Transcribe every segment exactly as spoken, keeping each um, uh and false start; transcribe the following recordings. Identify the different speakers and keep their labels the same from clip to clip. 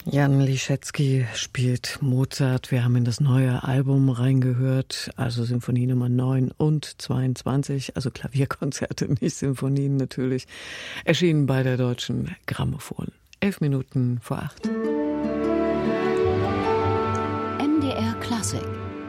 Speaker 1: Jan Liszewski spielt Mozart. Wir haben in das neue Album reingehört, also Symphonie Nummer neun und zweiundzwanzig, also Klavierkonzerte, nicht Sinfonien natürlich, erschienen bei der Deutschen Grammophon. Elf Minuten vor acht.
Speaker 2: M D R Klassik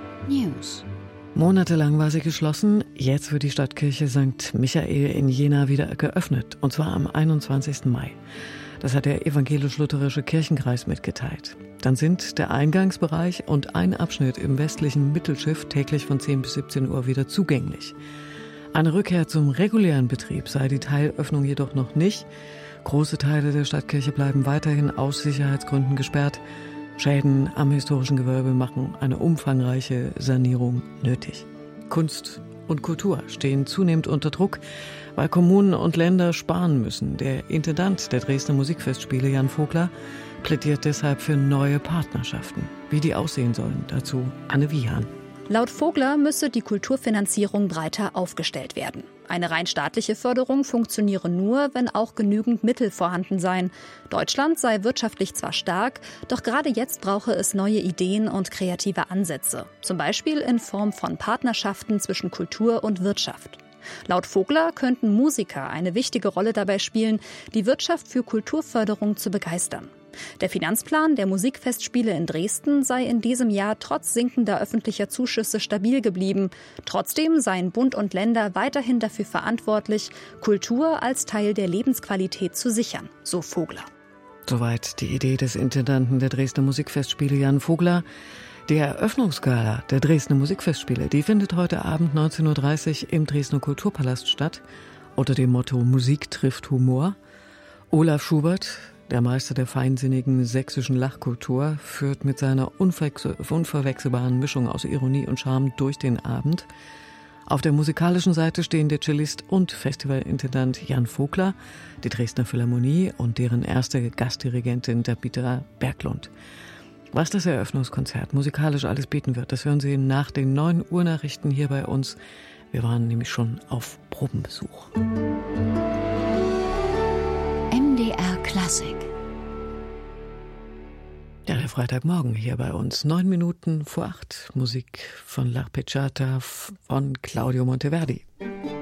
Speaker 2: News.
Speaker 1: Monatelang war sie geschlossen, jetzt wird die Stadtkirche Sankt Michael in Jena wieder geöffnet, und zwar am einundzwanzigsten Mai. Das hat der evangelisch-lutherische Kirchenkreis mitgeteilt. Dann sind der Eingangsbereich und ein Abschnitt im westlichen Mittelschiff täglich von zehn bis siebzehn Uhr wieder zugänglich. Eine Rückkehr zum regulären Betrieb sei die Teilöffnung jedoch noch nicht. Große Teile der Stadtkirche bleiben weiterhin aus Sicherheitsgründen gesperrt. Schäden am historischen Gewölbe machen eine umfangreiche Sanierung nötig. Kunst und Kultur stehen zunehmend unter Druck, weil Kommunen und Länder sparen müssen. Der Intendant der Dresdner Musikfestspiele, Jan Vogler, plädiert deshalb für neue Partnerschaften. Wie die aussehen sollen, dazu Anne Wiehan.
Speaker 3: Laut Vogler müsse die Kulturfinanzierung breiter aufgestellt werden. Eine rein staatliche Förderung funktioniere nur, wenn auch genügend Mittel vorhanden seien. Deutschland sei wirtschaftlich zwar stark, doch gerade jetzt brauche es neue Ideen und kreative Ansätze. Zum Beispiel in Form von Partnerschaften zwischen Kultur und Wirtschaft. Laut Vogler könnten Musiker eine wichtige Rolle dabei spielen, die Wirtschaft für Kulturförderung zu begeistern. Der Finanzplan der Musikfestspiele in Dresden sei in diesem Jahr trotz sinkender öffentlicher Zuschüsse stabil geblieben. Trotzdem seien Bund und Länder weiterhin dafür verantwortlich, Kultur als Teil der Lebensqualität zu sichern, so Vogler.
Speaker 1: Soweit die Idee des Intendanten der Dresdner Musikfestspiele, Jan Vogler. Die Eröffnungsgala der Dresdner Musikfestspiele, die findet heute Abend neunzehn Uhr dreißig im Dresdner Kulturpalast statt, unter dem Motto Musik trifft Humor. Olaf Schubert, der Meister der feinsinnigen sächsischen Lachkultur, führt mit seiner unverwechselbaren Mischung aus Ironie und Charme durch den Abend. Auf der musikalischen Seite stehen der Cellist und Festivalintendant Jan Vogler, die Dresdner Philharmonie und deren erste Gastdirigentin Tabitha Berglund. Was das Eröffnungskonzert musikalisch alles bieten wird, das hören Sie nach den neun Uhr Nachrichten hier bei uns. Wir waren nämlich schon auf Probenbesuch.
Speaker 2: M D R Klassik.
Speaker 1: Ja, der Freitagmorgen hier bei uns. Neun Minuten vor acht. Musik von L'Arpeggiata von Claudio Monteverdi.